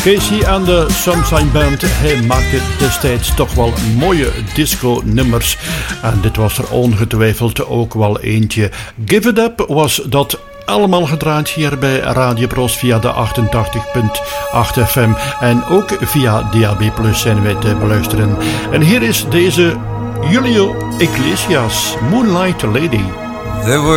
Casey en de Sunshine Band, hij maakte destijds toch wel mooie disco-nummers. En dit was er ongetwijfeld ook wel eentje. Give It Up was dat allemaal gedraaid hier bij Radio Bros via de 88.8 FM. En ook via DAB Plus zijn wij te beluisteren. En hier is deze Julio Iglesias, Moonlight Lady.